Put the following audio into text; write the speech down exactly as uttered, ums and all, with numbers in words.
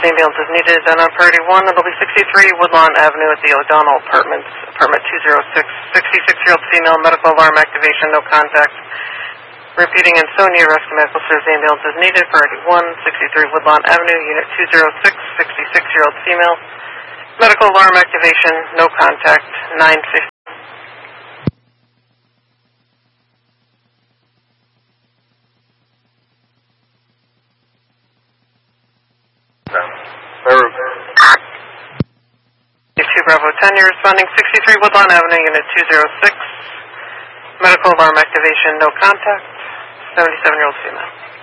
ambulance is needed. And on priority one, it'll be sixty-three Woodlawn Avenue at the O'Donnell Apartments, apartment two oh six. sixty-six-year-old female, medical alarm activation, no contact. Repeating, Ansonia Rescue Medical Service ambulance is needed. Priority one, sixty-three Woodlawn Avenue, unit two oh six. sixty-six-year-old female, medical alarm activation, no contact. nine fifty. two Bravo ten, you're responding sixty-three Woodlawn Avenue, unit two oh six. Medical alarm activation, no contact. seventy-seven-year-old female.